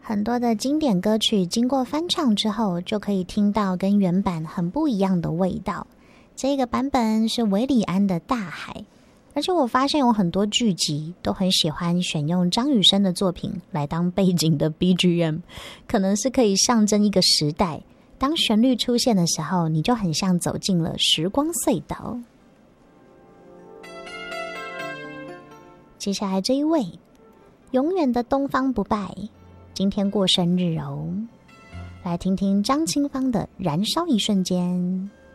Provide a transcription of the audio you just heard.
很多的经典歌曲经过翻唱之后，就可以听到跟原版很不一样的味道。这个版本是韦礼安的《大海》，而且我发现有很多剧集都很喜欢选用张雨生的作品来当背景的 BGM， 可能是可以象征一个时代。当旋律出现的时候，你就很像走进了时光隧道。接下来这一位，永远的东方不败，今天过生日哦，来听听张清芳的《燃烧一瞬间》。